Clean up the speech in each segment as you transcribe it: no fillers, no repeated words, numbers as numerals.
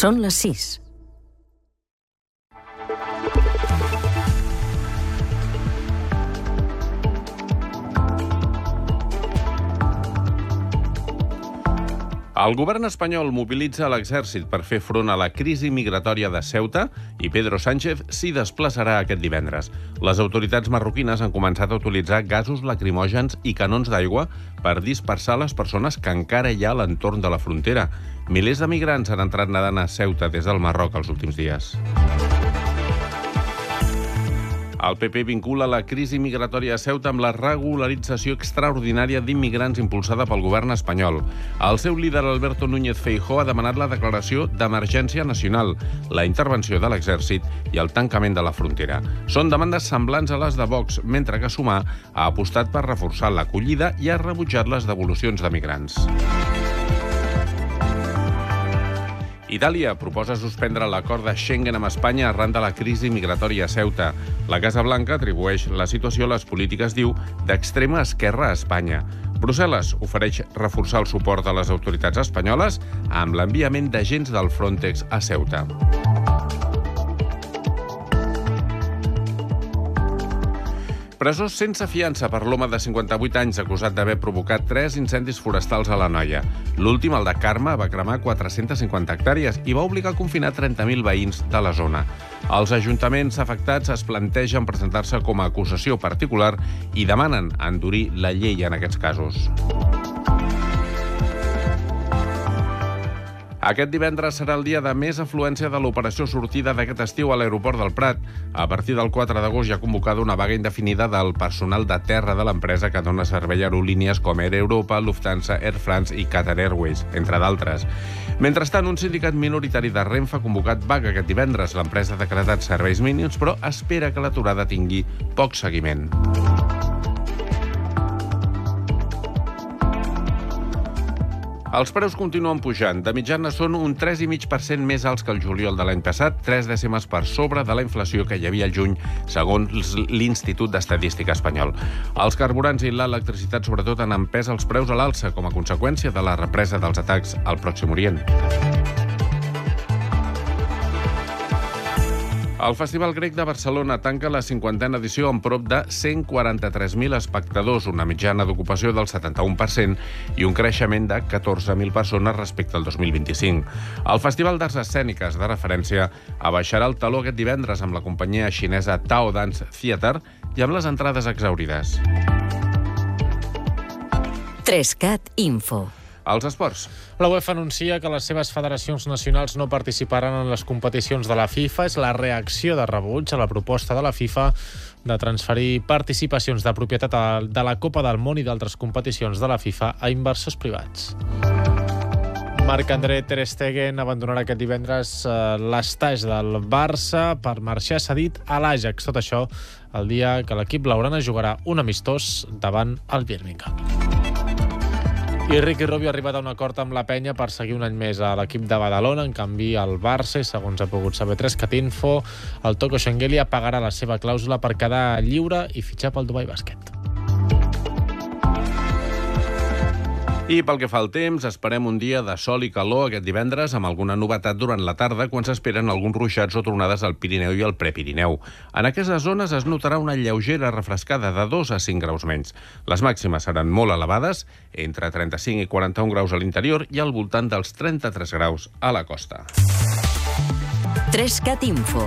Són les 6. El govern espanyol mobilitza l'exèrcit per fer front a la crisi migratòria de Ceuta i Pedro Sánchez s'hi desplaçarà aquest divendres. Les autoritats marroquines han començat a utilitzar gasos lacrimògens i canons d'aigua per dispersar les persones que encara hi ha a l'entorn de la frontera. Milers de migrants han entrat nedant a Ceuta des del Marroc els últims dies. El PP vincula la crisi migratòria a Ceuta amb la regularització extraordinària d'immigrants impulsada pel govern espanyol. El seu líder, Alberto Núñez Feijóo, ha demanat la declaració d'emergència nacional, la intervenció de l'exèrcit i el tancament de la frontera. Són demandes semblants a les de Vox, mentre que Sumar ha apostat per reforçar l'acollida i ha rebutjat les devolucions de migrants. Itàlia proposa suspendre l'acord de Schengen amb Espanya arran de la crisi migratòria a Ceuta. La Casa Blanca atribueix la situació a les polítiques, diu, d'extrema esquerra a Espanya. Brussel·les ofereix reforçar el suport de les autoritats espanyoles amb l'enviament d'agents del Frontex a Ceuta. Presó sense fiança per l'home de 58 anys acusat d'haver provocat 3 incendis forestals a l'Anoia. L'últim, el de Carme, va cremar 450 hectàrees i va obligar a confinar 30.000 veïns de la zona. Els ajuntaments afectats es plantegen presentar-se com a acusació particular i demanen endurir la llei en aquests casos. Aquest divendres serà el dia de més afluència de l'operació sortida d'aquest estiu a l'aeroport del Prat. A partir del 4 d'agost hi ha convocada una vaga indefinida del personal de terra de l'empresa que dona servei a aerolínies com Air Europa, Lufthansa, Air France i Qatar Airways, entre d'altres. Mentrestant, un sindicat minoritari de Renfe ha convocat vaga aquest divendres. L'empresa ha decretat serveis mínims, però espera que l'aturada tingui poc seguiment. Els preus continuen pujant. De mitjana són un 3,5% més alts que el juliol de l'any passat, 3 dècimes per sobre de la inflació que hi havia al juny, segons l'Institut d'Estadística espanyol. Els carburants i l'electricitat, sobretot, han empès els preus a l'alça com a conseqüència de la represa dels atacs al Pròxim Orient. El Festival Grec de Barcelona tanca la 50a edició amb prop de 143.000 espectadors, una mitjana d'ocupació del 71% i un creixement de 14.000 persones respecte al 2025. El Festival d'Arts Escèniques de referència abaixarà el taló aquest divendres amb la companyia xinesa Tao Dance Theatre i amb les entrades exhaurides. 3CAT Info. Els esports. La UEFA anuncia que les seves federacions nacionals no participaran en les competicions de la FIFA. És la reacció de rebuig a la proposta de la FIFA de transferir participacions de propietat de la Copa del Món i d'altres competicions de la FIFA a inversors privats. Marc-André ter Stegen abandonarà aquest divendres l'estaix del Barça per marxar cedit a l'Ajax. Tot això el dia que l'equip blaugrana jugarà un amistós davant el Birmingham. I Ricky Rubio ha arribat a un acord amb la penya per seguir un any més a l'equip de Badalona. En canvi, el Barça, segons ha pogut saber 3CAT Info, el Toko Shengelia pagarà la seva clàusula per quedar lliure i fitxar pel Dubai Basket. I pel que fa al temps, esperem un dia de sol i calor aquest divendres amb alguna novetat durant la tarda quan s'esperen alguns ruixats o tronades al Pirineu i al Prepirineu. En aquestes zones es notarà una lleugera refrescada de 2 a 5 graus menys. Les màximes seran molt elevades, entre 35 i 41 graus a l'interior i al voltant dels 33 graus a la costa. 3CAT Info.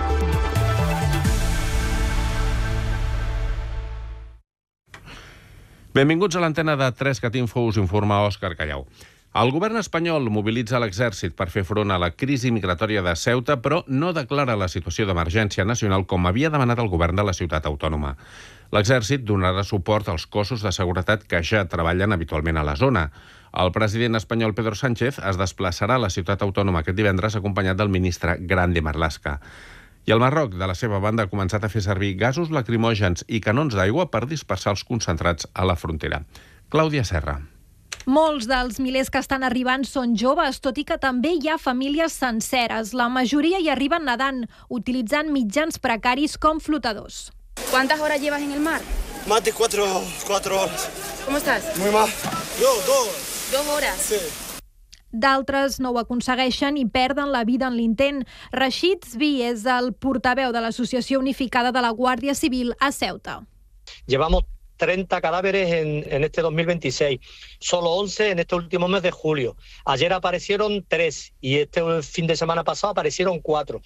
Benvinguts a l'antena de 3CAT Info, us informa Òscar Callau. El govern espanyol mobilitza l'exèrcit per fer front a la crisi migratòria de Ceuta, però no declara la situació d'emergència nacional com havia demanat el govern de la ciutat autònoma. L'exèrcit donarà suport als cossos de seguretat que ja treballen habitualment a la zona. El president espanyol Pedro Sánchez es desplaçarà a la ciutat autònoma aquest divendres acompanyat del ministre Grande Marlaska. I el Marroc, de la seva banda, ha començat a fer servir gasos lacrimògens i canons d'aigua per dispersar els concentrats a la frontera. Clàudia Serra. Molts dels milers que estan arribant són joves, tot i que també hi ha famílies senceres. La majoria hi arriben nedant, utilitzant mitjans precaris com flotadors. ¿Cuántas horas llevas en el mar? Más de 4 horas. ¿Cómo estás? Muy mal. Yo, 2 horas. 2 horas. Sí. D'altres no ho aconsegueixen i perden la vida en l'intent. Rashid Zvi és el portaveu de l'Associació Unificada de la Guàrdia Civil a Ceuta. Llevamos 30 cadáveres en este 2026, solo 11 en este último mes de julio. Ayer aparecieron 3 y este fin de semana pasado aparecieron 4.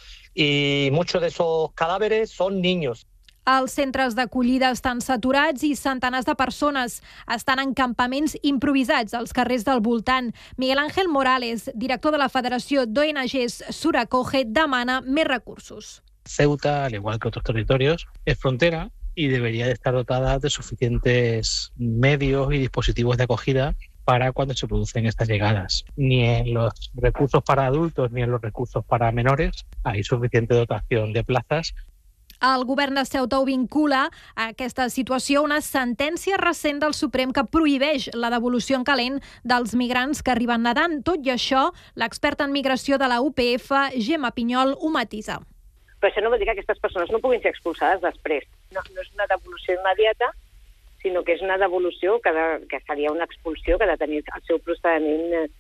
Y muchos de esos cadáveres son niños. Els centres d'acollida estan saturats i centenars de persones estan en campaments improvisats als carrers del voltant. Miguel Ángel Morales, director de la Federació d'ONGs Suracoge, demana més recursos. Ceuta, al igual que otros territorios, es frontera y debería de estar dotada de suficientes medios y dispositivos de acogida para cuando se producen estas llegadas. Ni en los recursos para adultos ni en los recursos para menores hay suficiente dotación de plazas. El govern de Ceuta ho vincula a aquesta situació una sentència recent del Suprem que prohibeix la devolució en calent dels migrants que arriben nedant. Tot i això, l'experta en migració de la UPF, Gemma Pinyol, ho matisa. Però això no vol dir que aquestes persones no puguin ser expulsades després. No és una devolució immediata, sinó que és una devolució que seria una expulsió que ha de tenir el seu procediment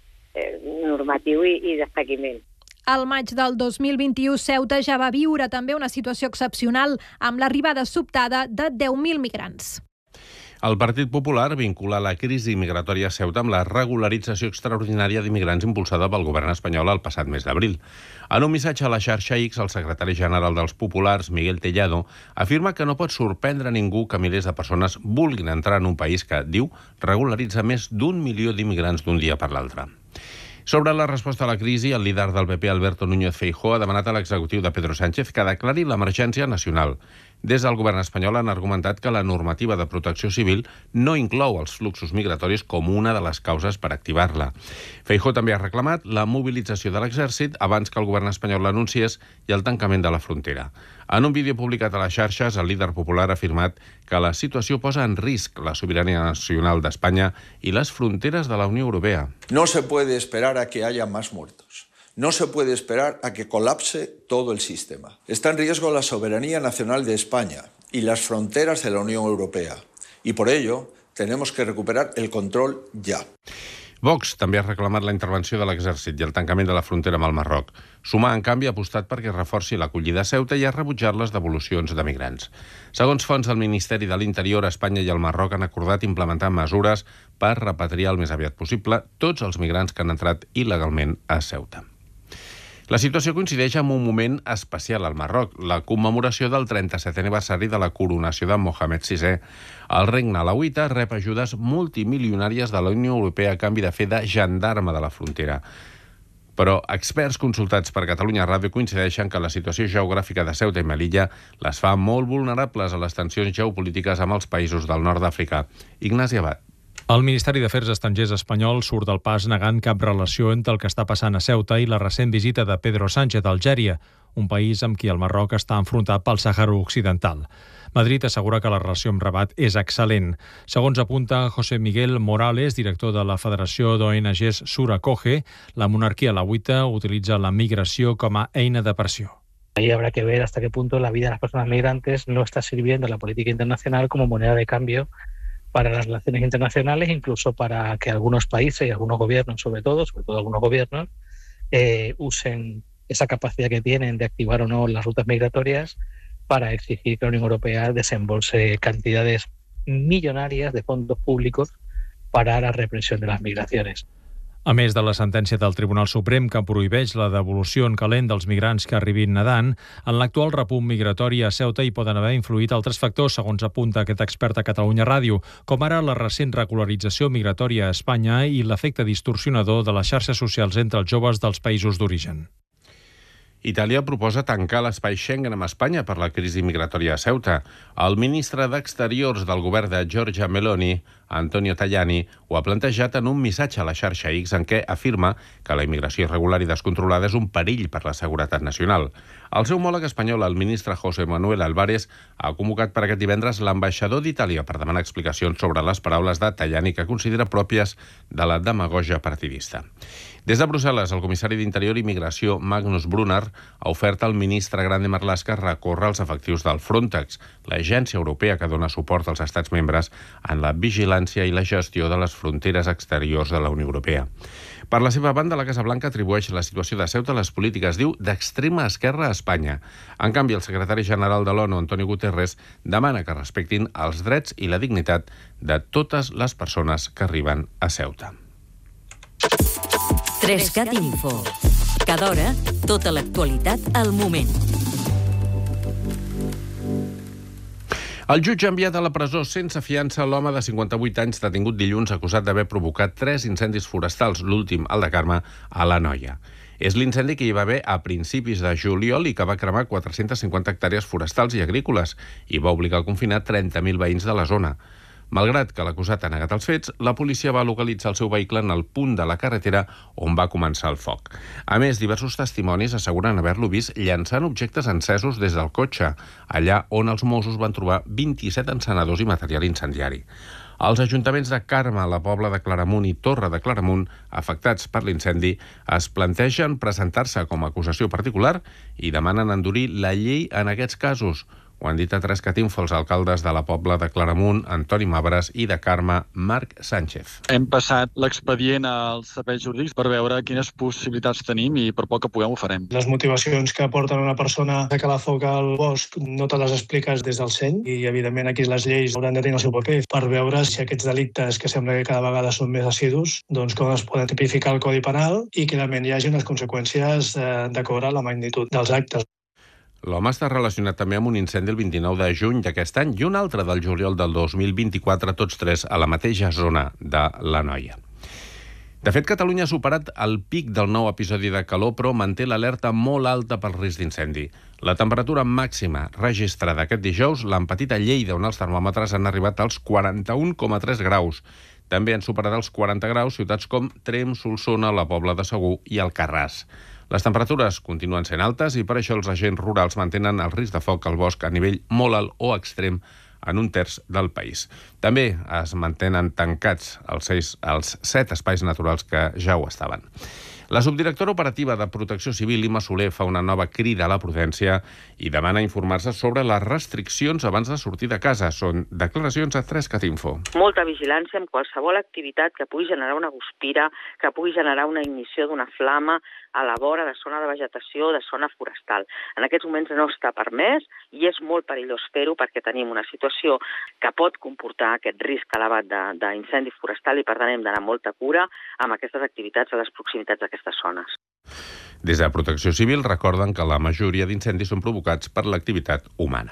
normatiu i de seguiment. Al maig del 2021, Ceuta ja va viure també una situació excepcional amb l'arribada sobtada de 10.000 migrants. El Partit Popular vincula la crisi migratòria a Ceuta amb la regularització extraordinària d'immigrants impulsada pel govern espanyol el passat mes d'abril. En un missatge a la xarxa X, el secretari general dels Populars, Miguel Tellado, afirma que no pot sorprendre ningú que milers de persones vulguin entrar en un país que, diu, regularitza més d'1 milió d'immigrants d'un dia per l'altre. Sobre la resposta a la crisi, el líder del PP, Alberto Núñez Feijóo, ha demanat a l'executiu de Pedro Sánchez que declari l'emergència nacional. Des del govern espanyol han argumentat que la normativa de protecció civil no inclou els fluxos migratoris com una de les causes per activar-la. Feijóo també ha reclamat la mobilització de l'exèrcit abans que el govern espanyol l'anunciés i el tancament de la frontera. En un vídeo publicat a les xarxes, el líder popular ha afirmat que la situació posa en risc la sobirania nacional d'Espanya i les fronteres de la Unió Europea. No se puede esperar a que haya más muertos. No se puede esperar a que colapse todo el sistema. Está en riesgo la soberanía nacional de España y las fronteras de la Unión Europea. Y por ello, tenemos que recuperar el control ya. Vox també ha reclamat la intervenció de l'exèrcit i el tancament de la frontera amb el Marroc. Sumar, en canvi, ha apostat perquè reforci l'acollida a Ceuta i ha rebutjat les devolucions de migrants. Segons fonts del Ministeri de l'Interior, Espanya i el Marroc han acordat implementar mesures per repatriar el més aviat possible tots els migrants que han entrat il·legalment a Ceuta. La situació coincideix amb un moment especial al Marroc, la commemoració del 37è aniversari de la coronació de Mohamed VI. El regne alauita rep ajudes multimilionàries de la Unió Europea a canvi de fer de gendarme de la frontera. Però experts consultats per Catalunya Ràdio coincideixen que la situació geogràfica de Ceuta i Melilla les fa molt vulnerables a les tensions geopolítiques amb els països del nord d'Àfrica. Ignasi Abad. El Ministeri d'Afers Estrangers espanyol surt del pas negant cap relació entre el que està passant a Ceuta i la recent visita de Pedro Sánchez a Algèria, un país amb qui el Marroc està enfrontat pel Sàhara Occidental. Madrid assegura que la relació amb Rabat és excel·lent. Segons apunta José Miguel Morales, director de la Federació d'ONGs Suracoge, la monarquia alauita utilitza la migració com a eina de pressió. Ahí habrá que ver hasta qué punto la vida de las personas migrantes no está sirviendo a la política internacional como moneda de cambio para las relaciones internacionales, incluso para que algunos países y algunos gobiernos, sobre todo algunos gobiernos, usen esa capacidad que tienen de activar o no las rutas migratorias para exigir que la Unión Europea desembolse cantidades millonarias de fondos públicos para la represión de las migraciones. A més de la sentència del Tribunal Suprem que prohibeix la devolució en calent dels migrants que arribin nedant, en l'actual repunt migratori a Ceuta hi poden haver influït altres factors, segons apunta aquest expert a Catalunya Ràdio, com ara la recent regularització migratòria a Espanya i l'efecte distorsionador de les xarxes socials entre els joves dels països d'origen. Itàlia proposa tancar l'espai Schengen amb Espanya per la crisi migratòria a Ceuta. El ministre d'Exteriors del govern de Giorgia Meloni, Antonio Tajani, ho ha plantejat en un missatge a la xarxa X en què afirma que la immigració irregular i descontrolada és un perill per la seguretat nacional. El seu homòleg espanyol, el ministre José Manuel Álvarez, ha convocat per aquest divendres l'ambaixador d'Itàlia per demanar explicacions sobre les paraules de Tajani que considera pròpies de la demagogia partidista. Des de Brussel·les, el comissari d'Interior i Migració, Magnus Brunner, ha ofert al ministre Grande Marlaska recórrer als efectius del Frontex, l'agència europea que dona suport als estats membres en la vigilància i la gestió de les fronteres exteriors de la Unió Europea. Per la seva banda, la Casa Blanca atribueix la situació de Ceuta a les polítiques, diu, d'extrema esquerra a Espanya. En canvi, el secretari general de l'ONU, Antonio Guterres, demana que respectin els drets i la dignitat de totes les persones que arriben a Ceuta. 3CAT Info. Cada hora, tota l'actualitat al moment. El jutge ha enviat a la presó sense fiança l'home de 58 anys detingut dilluns acusat d'haver provocat 3 incendis forestals, l'últim, el de Carme, a l'Anoia. És l'incendi que hi va haver a principis de juliol i que va cremar 450 hectàrees forestals i agrícoles i va obligar a confinar 30.000 veïns de la zona. Malgrat que l'acusat ha negat els fets, la policia va localitzar el seu vehicle en el punt de la carretera on va començar el foc. A més, diversos testimonis asseguren haver-lo vist llançant objectes encesos des del cotxe, allà on els Mossos van trobar 27 encenedors i material incendiari. Els ajuntaments de Carme, la Pobla de Claramunt i Torre de Claramunt, afectats per l'incendi, es plantegen presentar-se com a acusació particular i demanen endurir la llei en aquests casos. Ho han dit a 3CAT Info els alcaldes de la Pobla de Claramunt, Antoni Mabres, i de Carme, Marc Sánchez. Hem passat l'expedient als serveis jurídics per veure quines possibilitats tenim i per poc que puguem ho farem. Les motivacions que porten una persona a calar foc al bosc no te les expliques des del seny i, evidentment, aquí les lleis hauran de tenir el seu paper per veure si aquests delictes, que sembla que cada vegada són més assidus, doncs com es poden tipificar el Codi Penal i que realment hi hagi unes conseqüències d'acord a la magnitud dels actes. L'home està relacionat també amb un incendi el 29 de juny d'aquest any i un altre del juliol del 2024, tots tres a la mateixa zona de l'Anoia. De fet, Catalunya ha superat el pic del nou episodi de calor, però manté l'alerta molt alta pel risc d'incendi. La temperatura màxima registrada aquest dijous l'han patit a Lleida, on els termòmetres han arribat als 41,3 graus. També han superat els 40 graus ciutats com Tremp, Solsona, la Pobla de Segur i Alcarràs. Les temperatures continuen sent altes i per això els agents rurals mantenen el risc de foc al bosc a nivell molt alt o extrem en un terç del país. També es mantenen tancats els 7 espais naturals que ja ho estaven. La subdirectora operativa de Protecció Civil, Imma Soler, fa una nova crida a la prudència i demana informar-se sobre les restriccions abans de sortir de casa. Són declaracions a 3CAT Info. Molta vigilància amb qualsevol activitat que pugui generar una guspira, que pugui generar una ignició d'una flama a la vora de zona de vegetació o de zona forestal. En aquests moments no està permès i és molt perillós fer-ho perquè tenim una situació que pot comportar aquest risc elevat d'incendi forestal i per tant hem d'anar amb molta cura amb aquestes activitats a les proximitats d'aquestes zones. Des de Protecció Civil recorden que la majoria d'incendis són provocats per l'activitat humana.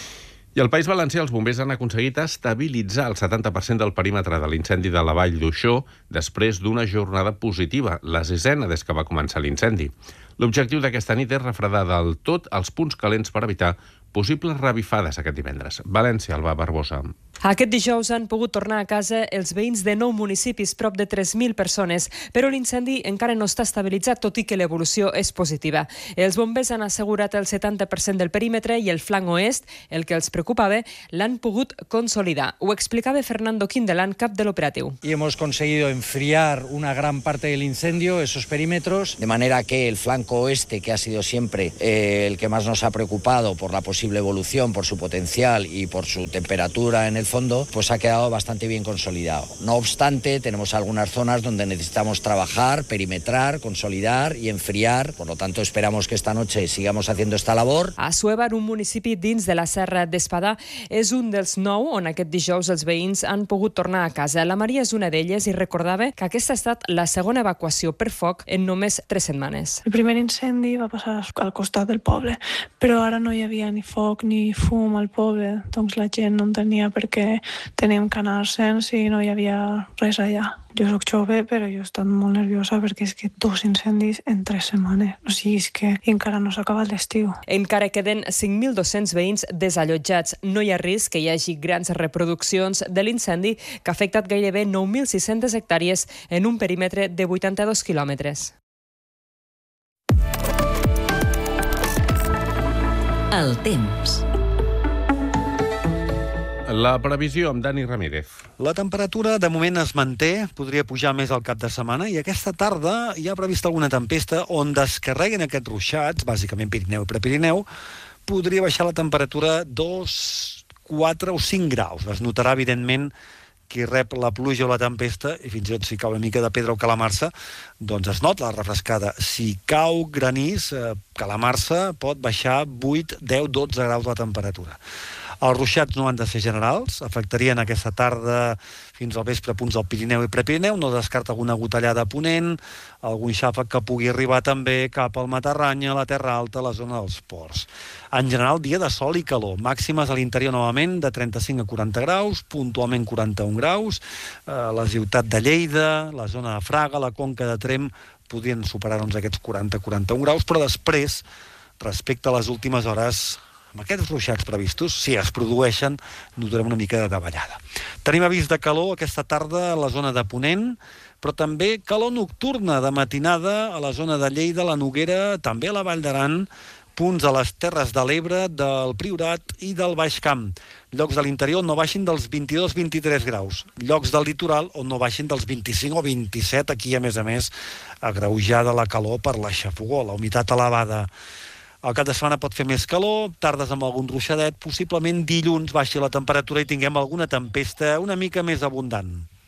I al País Valencià els bombers han aconseguit estabilitzar el 70% del perímetre de l'incendi de la Vall d'Uixó després d'una jornada positiva, la 6ª des que va començar l'incendi. L'objectiu d'aquesta nit és refredar del tot els punts calents per evitar possibles revifades aquest divendres. València, Alba Barbosa. Aquest dijous han pogut tornar a casa els veïns de 9 municipis, prop de 3.000 persones, però l'incendi encara no està estabilitzat, tot i que l'evolució és positiva. Els bombers han assegurat el 70% del perímetre i el flanc oest, el que els preocupava, l'han pogut consolidar. Ho explicava Fernando Quindelán, cap de l'operatiu. Y hemos conseguido enfriar una gran parte del incendio, esos perímetros, de manera que el flanco oeste, que ha sido siempre el que más nos ha preocupado por la posible evolución, por su potencial y por su temperatura en el fondo, pues ha quedado bastante bien consolidado. No obstante, tenemos algunas zonas donde necesitamos trabajar, perimetrar, consolidar y enfriar. Por lo tanto, esperamos que esta noche sigamos haciendo esta labor. Assuévar, un municipi dins de la Serra d'Espadà, és un dels 9 on aquest dijous els veïns han pogut tornar a casa. La Maria és una d'elles i recordava que aquesta ha estat la segona evacuació per foc en només 3 setmanes. El primer incendi va passar al costat del poble, però ara no hi havia ni foc ni fum al poble, doncs la gent no entenia per què teníem que anar-se'n si no hi havia res allà. Jo soc jove, però jo he estat molt nerviosa perquè és que 2 incendis en 3 setmanes. O sigui, és que encara no s'ha acabat l'estiu. Encara queden 5.200 veïns desallotjats. No hi ha risc que hi hagi grans reproduccions de l'incendi que ha afectat gairebé 9.600 hectàrees en un perímetre de 82 quilòmetres. El temps. La previsió amb Dani Ramírez. La temperatura de moment es manté, podria pujar més al cap de setmana i aquesta tarda hi ha prevista alguna tempesta on descarreguen aquests ruixats, bàsicament Pirineu i Prepirineu, podria baixar la temperatura 2, 4 o 5 graus. Es notarà, evidentment, qui rep la pluja o la tempesta, i fins i tot si cau una mica de pedra o calamarsa, doncs es nota la refrescada. Si cau granís, calamarsa, pot baixar 8, 10, 12 graus la temperatura. Els ruixats no han de ser generals, afectarien aquesta tarda fins al vespre punts del Pirineu i Prepirineu, no descarta alguna gotellada a ponent, algun xàfec que pugui arribar també cap al Matarranya, la Terra Alta, la zona dels ports. En general, dia de sol i calor, màximes a l'interior novament de 35 a 40 graus, puntualment 41 graus, la ciutat de Lleida, la zona de Fraga, la Conca de Tremp, podrien superar aquests 40-41 graus, però després, respecte a les últimes hores, amb aquests ruixats previstos, si es produeixen, notarem una mica de davallada. Tenim avís de calor aquesta tarda a la zona de Ponent, però també calor nocturna de matinada a la zona de Lleida, la Noguera, també a la Vall d'Aran, punts a les Terres de l'Ebre, del Priorat i del Baix Camp. Llocs de l'interior no baixin dels 22-23 graus. Llocs del litoral on no baixin dels 25 o 27, aquí a més, agreujada la calor per la xafogó, la humitat elevada. El cap de setmana pot fer més calor, tardes amb algun ruixadet, possiblement dilluns baixi la temperatura i tinguem alguna tempesta una mica més abundant.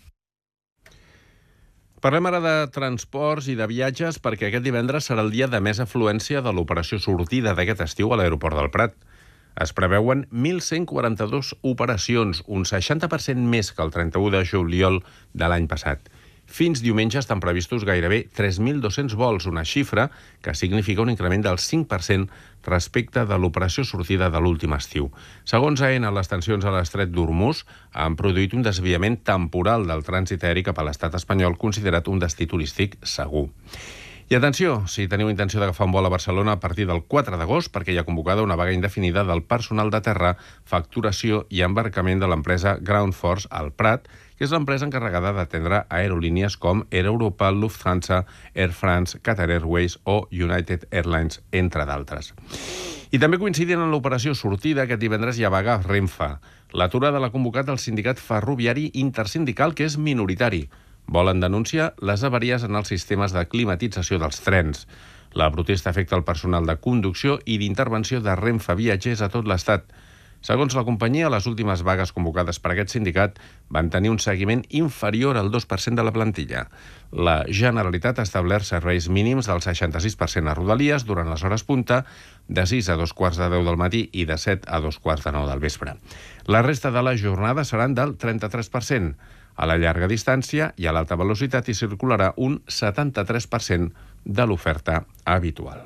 Parlem ara de transports i de viatges perquè aquest divendres serà el dia de més afluència de l'operació sortida d'aquest estiu a l'aeroport del Prat. Es preveuen 1.142 operacions, un 60% més que el 31 de juliol de l'any passat. Fins diumenge estan previstos gairebé 3.200 vols, una xifra que significa un increment del 5% respecte de l'operació sortida de l'últim estiu. Segons AENA, les tensions a l'estret d'Hormuz han produït un desviament temporal del trànsit aeri cap a l'estat espanyol, considerat un destí turístic segur. I atenció, si teniu intenció d'agafar un vol a Barcelona a partir del 4 d'agost, perquè hi ha convocada una vaga indefinida del personal de terra, facturació i embarcament de l'empresa Ground Force al Prat, que és l'empresa encarregada d'atendre aerolínies com Air Europa, Lufthansa, Air France, Qatar Airways o United Airlines, entre d'altres. I també coincidint en l'operació sortida, aquest divendres hi ha vaga a Renfe. L'aturada l'ha convocat el sindicat ferroviari intersindical, que és minoritari. Volen denunciar les avaries en els sistemes de climatització dels trens. La protesta afecta el personal de conducció i d'intervenció de Renfe Viatgers a tot l'estat. Segons la companyia, les últimes vagues convocades per aquest sindicat van tenir un seguiment inferior al 2% de la plantilla. La Generalitat ha establert serveis mínims del 66% a Rodalies durant les hores punta, de 6 a 2:45 del matí i de 7 a 2:45 del vespre. La resta de la jornada seran del 33%. A la llarga distància i a l'alta velocitat hi circularà un 73% de l'oferta habitual.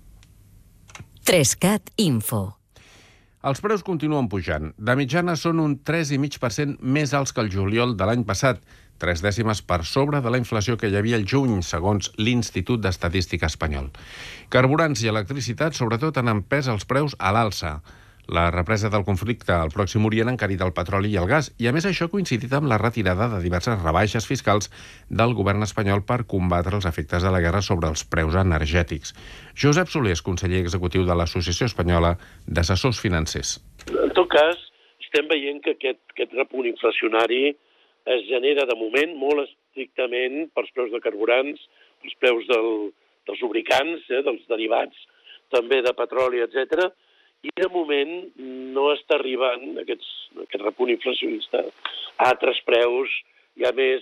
3CAT Info. Els preus continuen pujant. De mitjana són un 3,5% més alts que el juliol de l'any passat, 3 dècimes per sobre de la inflació que hi havia el juny, segons l'Institut d'Estadística Espanyol. Carburants i electricitat, sobretot, han empès els preus a l'alça. La represa del conflicte al Pròxim Orient ha encarit el petroli i el gas, i a més això ha coincidit amb la retirada de diverses rebaixes fiscals del govern espanyol per combatre els efectes de la guerra sobre els preus energètics. Josep Solés, conseller executiu de l'Associació Espanyola d'Assessors Financers. En tot cas, estem veient que aquest repunt inflacionari es genera de moment molt estrictament pels preus de carburants, pels preus dels lubricants, dels derivats, també de petroli, etc. I de moment no està arribant aquest repunt inflacionista a altres preus ja més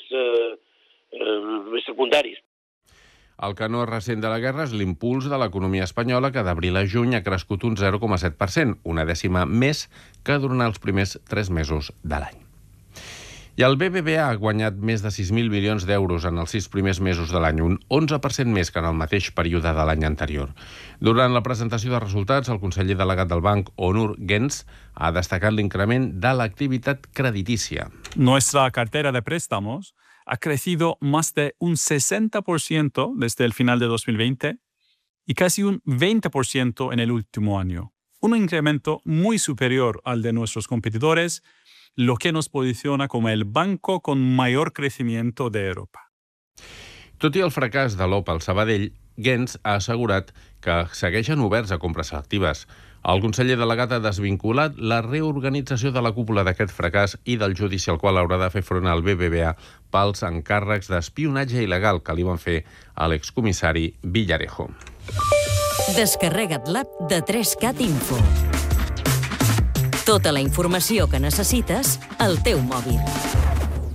secundaris. El que no és recent de la guerra és l'impuls de l'economia espanyola, que d'abril a juny ha crescut un 0,7%, una dècima més que durant els primers 3 mesos de l'any. I el BBVA ha guanyat més de 6.000 milions d'euros en els 6 primers mesos de l'any, un 11% més que en el mateix període de l'any anterior. Durant la presentació de resultats, el conseller delegat del banc, Onur Gens, ha destacat l'increment de l'activitat creditícia. Nuestra cartera de préstamos ha crecido más de un 60% desde el final de 2020 y casi un 20% en el último año. Un incremento muy superior al de nuestros competidores, lo que nos posiciona como el banco con mayor crecimiento de Europa. Tot i el fracàs de l'OPA al Sabadell, Gens ha assegurat que segueixen oberts a compres selectives. El conseller delegat ha desvinculat la reorganització de la cúpula d'aquest fracàs i del judici al qual haurà de fer front al BBVA pels encàrrecs d'espionatge il·legal que li van fer a l'excomissari Villarejo. Descarrega't l'app de 3CAT Info. Tota la informació que necessites al teu mòbil.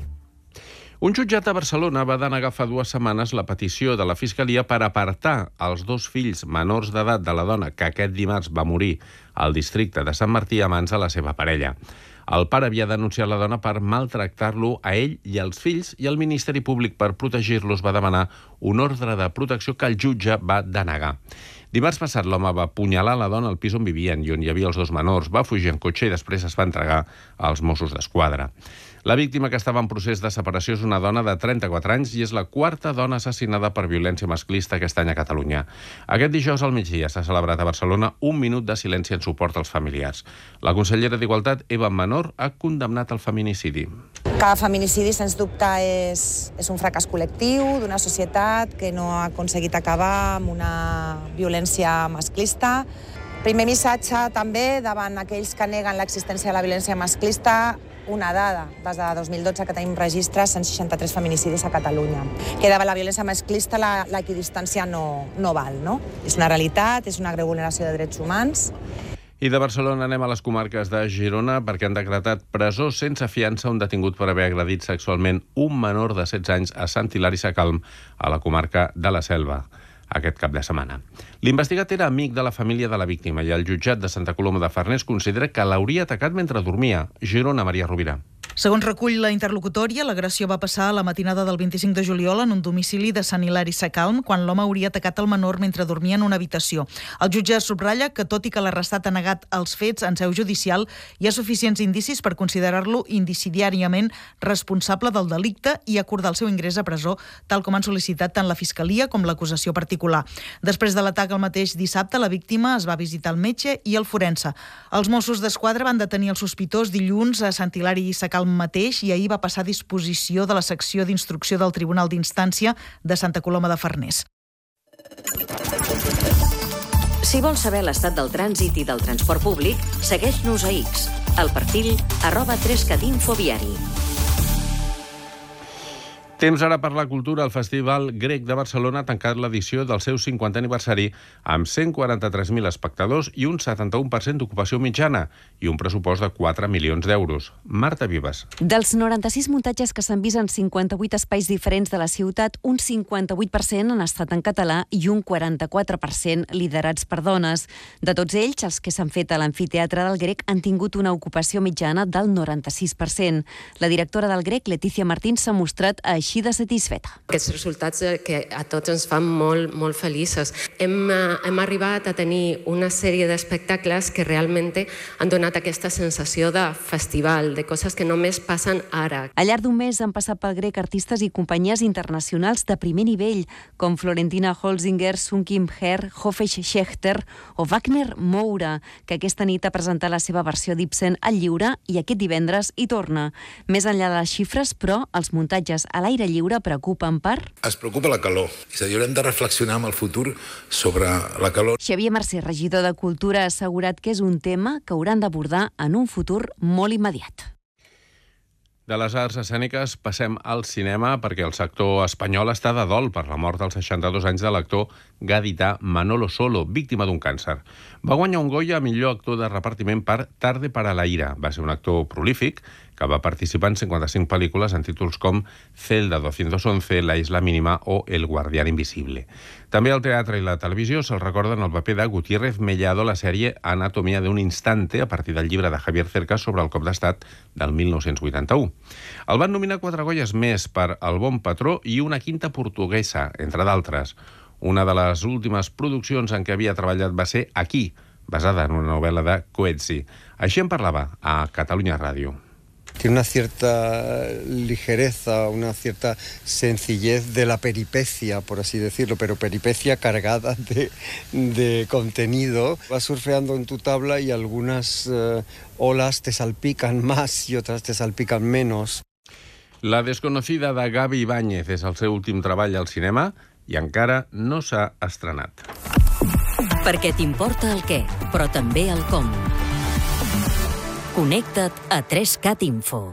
Un jutjat a Barcelona va denegar fa 2 setmanes la petició de la Fiscalia per apartar els 2 fills menors d'edat de la dona que aquest dimarts va morir al districte de Sant Martí a mans de la seva parella. El pare havia denunciat la dona per maltractar-lo a ell i als fills i el Ministeri Públic, per protegir-los, va demanar un ordre de protecció que el jutge va denegar. Dimarts passat, l'home va apunyalar la dona al pis on vivien i on hi havia els 2 menors, va fugir en cotxe i després es va entregar als Mossos d'Esquadra. La víctima, que estava en procés de separació, és una dona de 34 anys i és la 4a dona assassinada per violència masclista aquest any a Catalunya. Aquest dijous al migdia s'ha celebrat a Barcelona un minut de silenci en suport als familiars. La consellera d'Igualtat, Eva Menor, ha condemnat el feminicidi. Cada feminicidi, sens dubte, és un fracàs col·lectiu d'una societat que no ha aconseguit acabar amb una violència masclista. Primer missatge també davant aquells que neguen l'existència de la violència masclista, una dada. Des de 2012 que tenim registres 163 feminicidis a Catalunya. Que davant la violència masclista l'equidistància no val, no? És una realitat, és una greu vulneració de drets humans. I de Barcelona anem a les comarques de Girona, perquè han decretat presó sense fiança un detingut per haver agredit sexualment un menor de 16 anys a Sant Hilari Sacalm, a la comarca de la Selva, aquest cap de setmana. L'investigat era amic de la família de la víctima i el jutjat de Santa Coloma de Farners considera que l'hauria atacat mentre dormia. Girona, Maria Rovira. Segons recull la interlocutòria, l'agressió va passar a la matinada del 25 de juliol en un domicili de Sant Hilari Sacalm, quan l'home hauria atacat el menor mentre dormia en una habitació. El jutge subratlla que, tot i que l'arrestat ha negat els fets en seu judicial, hi ha suficients indicis per considerar-lo indicidiàriament responsable del delicte i acordar el seu ingrés a presó, tal com han sol·licitat tant la Fiscalia com l'acusació particular. Després de l'atac el mateix dissabte, la víctima es va visitar el metge i el forense. Els Mossos d'Esquadra van detenir el sospitós dilluns a Sant Hilari Sacalm mateix i ahir va passar a disposició de la secció d'instrucció del Tribunal d'Instància de Santa Coloma de Farners. Si vols saber l'estat del trànsit i del transport públic, segueix-nos a X, al perfil @3catinfoviari. Temps ara per la cultura. El Festival Grec de Barcelona ha tancat l'edició del seu 50è aniversari amb 143.000 espectadors i un 71% d'ocupació mitjana i un pressupost de 4 milions d'euros. Marta Vives. Dels 96 muntatges que s'han vist en 58 espais diferents de la ciutat, un 58% han estat en català i un 44% liderats per dones. De tots ells, els que s'han fet a l'amfiteatre del Grec han tingut una ocupació mitjana del 96%. La directora del Grec, Letícia Martín, s'ha mostrat així de satisfeta. Aquests resultats que a tots ens fan molt feliços. Hem arribat a tenir una sèrie d'espectacles que realment han donat aquesta sensació de festival, de coses que només passen ara. Al llarg d'un mes han passat pel Grec artistes i companyies internacionals de primer nivell, com Florentina Holzinger, Sun Kim Her, Hofesh Schechter o Wagner Moura, que aquesta nit ha presentat la seva versió d'Ibsen al lliure i aquest divendres hi torna. Més enllà de les xifres, però, els muntatges a l'aire lliure preocupen per... Es preocupa la calor. És a dir, haurem de reflexionar en el futur sobre la calor. Xavier Mercè, regidor de Cultura, ha assegurat que és un tema que hauran d'abordar en un futur molt immediat. De les arts escèniques passem al cinema, perquè el sector espanyol està de dol per la mort als 62 anys de l'actor gadità Manolo Solo, víctima d'un càncer. Va guanyar un Goya a millor actor de repartiment per Tarde para la ira. Va ser un actor prolífic que va participar en 55 pel·lícules en títols com Celda 211, La isla mínima o El guardián invisible. També al teatre i la televisió se'l recorden el paper de Gutiérrez Mellado a la sèrie Anatomía de un instante, a partir del llibre de Javier Cercas sobre el cop d'estat del 1981. El van nominar 4 Goyes més per El bon patró i una quinta portuguesa, entre d'altres. Una de les últimes produccions en què havia treballat va ser Aquí, basada en una novel·la de Coetzee. Així en parlava a Catalunya Ràdio. Tiene una cierta ligereza, una cierta sencillez de la peripecia, por así decirlo, pero peripecia cargada de contenido. Vas surfeando en tu tabla y algunas olas te salpican más y otras te salpican menos. La desconocida de Gavi Ibáñez és el seu últim treball al cinema i encara no s'ha estrenat. Perquè t'importa el què, però també el com. Connecta't a 3cat Info.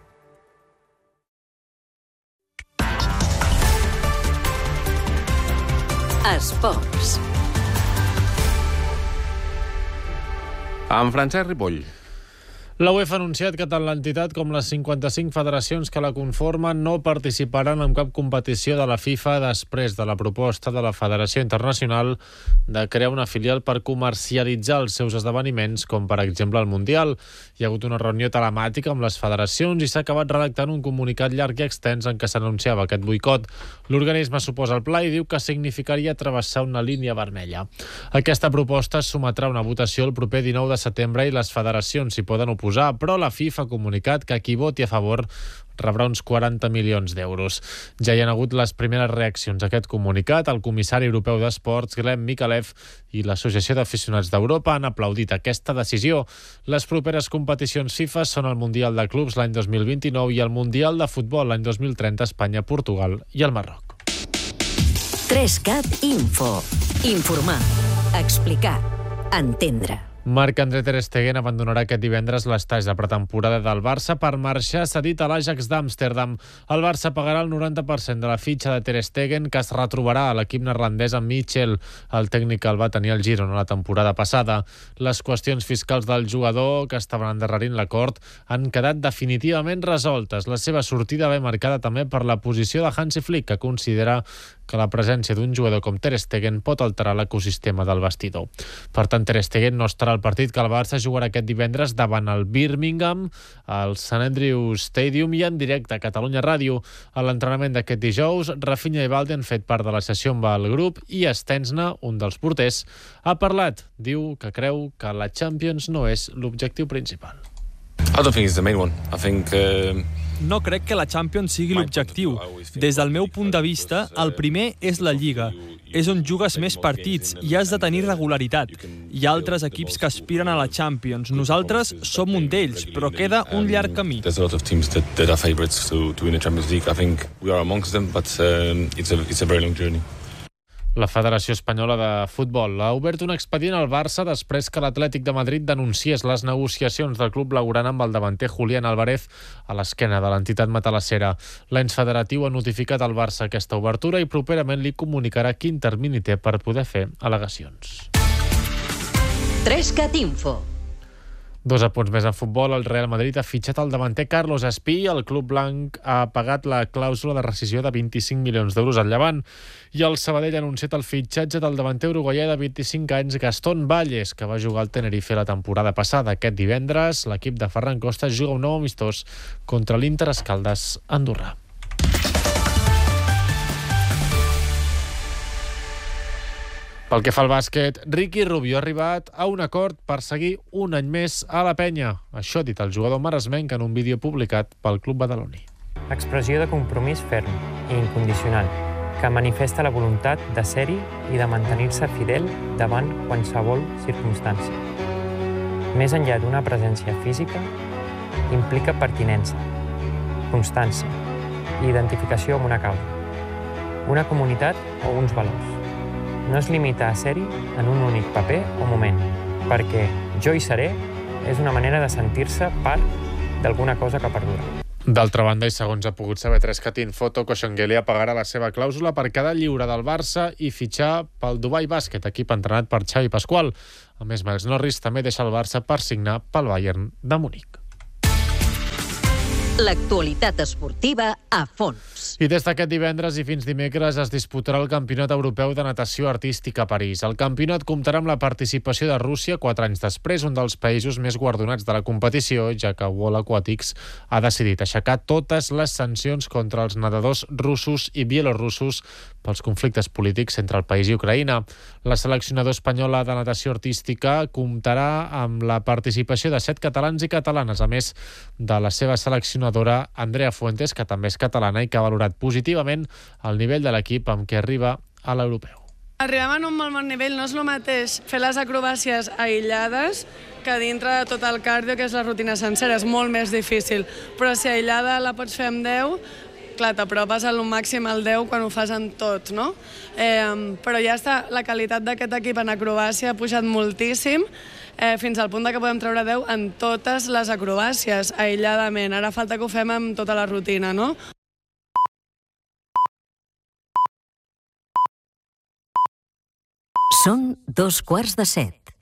Esports. Amb Francesc Ripoll. La UEFA ha anunciat que tant l'entitat com les 55 federacions que la conformen no participaran en cap competició de la FIFA després de la proposta de la Federació Internacional de crear una filial per comercialitzar els seus esdeveniments, com per exemple el Mundial. Hi ha hagut una reunió telemàtica amb les federacions i s'ha acabat redactant un comunicat llarg i extens en què s'anunciava aquest boicot. L'organisme s'oposa al pla i diu que significaria travessar una línia vermella. Aquesta proposta es sometrà a una votació el proper 19 de setembre i les federacions s'hi poden oposar, però la FIFA ha comunicat que qui voti a favor rebrà uns 40 milions d'euros. Ja hi ha hagut les primeres reaccions a aquest comunicat. El comissari europeu d'Esports, Glenn Mikalev, i l'Associació d'Aficionats d'Europa han aplaudit aquesta decisió. Les properes competicions FIFA són el Mundial de Clubs l'any 2029 i el Mundial de Futbol l'any 2030 a Espanya, Portugal i el Marroc. 3CAT Info. Informar, explicar, entendre. Marc-André Ter Stegen abandonarà aquest divendres l'estatge de pretemporada del Barça per marxar cedit a l'Ajax d'Amsterdam. El Barça pagarà el 90% de la fitxa de Ter Stegen, que es retrobarà a l'equip neerlandès amb Michel. El tècnic el va tenir al Girona la temporada passada. Les qüestions fiscals del jugador, que estaven endarrerint l'acord, han quedat definitivament resoltes. La seva sortida ve marcada també per la posició de Hansi Flick, que considera que la presència d'un jugador com Ter Stegen pot alterar l'ecosistema del vestidor. Per tant, Ter Stegen no estarà al partit que el Barça jugarà aquest divendres davant el Birmingham, al Sant Andrews Stadium i en directe a Catalunya Ràdio. A l'entrenament d'aquest dijous, Rafinha i Balde han fet part de la sessió amb el grup i Stensna, un dels porters, ha parlat. Diu que creu que la Champions no és l'objectiu principal. I don't think it's the main one. I think No crec que la Champions sigui l'objectiu. Des del meu punt de vista, el primer és la Lliga. És on jugues més partits i has de tenir regularitat. Hi ha altres equips que aspiren a la Champions. Nosaltres som un d'ells, però queda un llarg camí. There's a lot of teams that are favorites to win the Champions League. I think we are amongst them, but it's a very long journey. La Federació Espanyola de Futbol ha obert un expedient al Barça després que l'Atlètic de Madrid denunciés les negociacions del club blaugrana amb el davanter Julián Álvarez a l'esquena de l'entitat matalassera. L'ens federatiu ha notificat al Barça aquesta obertura i properament li comunicarà quin termini té per poder fer al·legacions. 3CAT Info. 2 apunts més en futbol. El Real Madrid ha fitxat el davanter Carlos Espí i el club blanc ha pagat la clàusula de rescissió de 25 milions d'euros al Llevant. I el Sabadell ha anunciat el fitxatge del davanter uruguaià de 25 anys Gastón Valles, que va jugar al Tenerife la temporada passada. Aquest divendres l'equip de Ferran Costa juga un nou amistós contra l'Inter Escaldes Andorra. Pel que fa al bàsquet, Ricky Rubio ha arribat a un acord per seguir un any més a la penya. Això ha dit el jugador maresmenc en un vídeo publicat pel club badaloní. Expressió de compromís ferm i incondicional, que manifesta la voluntat de ser-hi i de mantenir-se fidel davant qualsevol circumstància. Més enllà d'una presència física, implica pertinença, constància i identificació amb una causa, una comunitat o uns valors. No es limita a ser-hi en un únic paper o moment, perquè jo hi seré és una manera de sentir-se part d'alguna cosa que perdura. D'altra banda, i segons ha pogut saber 3CAT Info, Toko Eoin pagarà la seva clàusula per quedar lliure del Barça i fitxar pel Dubai Bàsquet, equip entrenat per Xavi Pasqual. A més, Miles Norris també deixa el Barça per signar pel Bayern de Munic. L'actualitat esportiva a fons. I des d'aquest divendres i fins dimecres es disputarà el Campionat Europeu de Natació Artística a París. El campionat comptarà amb la participació de Rússia 4 anys després, un dels països més guardonats de la competició, ja que World Aquatics ha decidit aixecar totes les sancions contra els nedadors russos i bielorussos pels conflictes polítics entre el país i Ucraïna. La seleccionadora espanyola de natació artística comptarà amb la participació de 7 catalans i catalanes, a més de la seva seleccionadora Andrea Fuentes, que també és catalana i que ha valorat positivament el nivell de l'equip amb què arriba a l'europeu. Arribem en un molt bon nivell, no és el mateix fer les acrobàcies aïllades que dintre de tot el cardio, que és la rutina sencera, és molt més difícil, però si aïllada la pots fer amb 10, clar, t'apropes al màxim al 10 quan ho fas en tot, no? Però ja està, la qualitat d'aquest equip en acrobàcia ha pujat moltíssim, fins al punt que podem treure 10 en totes les acrobàcies, aïlladament. Ara falta que ho fem amb tota la rutina, no? Són 7:15.